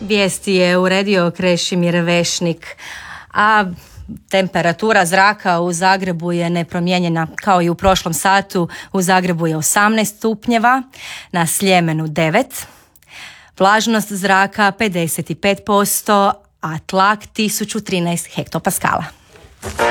Vijesti je uredio Krešimir Vešnik, a temperatura zraka u Zagrebu je nepromijenjena kao i u prošlom satu. U Zagrebu je 18 stupnjeva, na Sljemenu 9, vlažnost zraka 55%, a tlak 1013 hektopaskala.